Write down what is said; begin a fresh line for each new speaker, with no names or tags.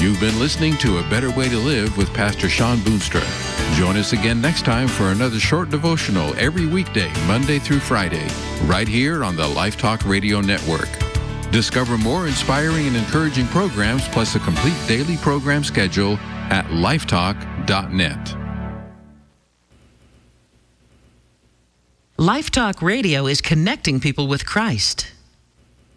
You've been listening to A Better Way to Live with Pastor Sean Boonstra. Join us again next time for another short devotional every weekday, Monday through Friday, right here on the Life Talk Radio Network. Discover more inspiring and encouraging programs plus a complete daily program schedule at lifetalk.net.
Life Talk Radio is connecting people with Christ.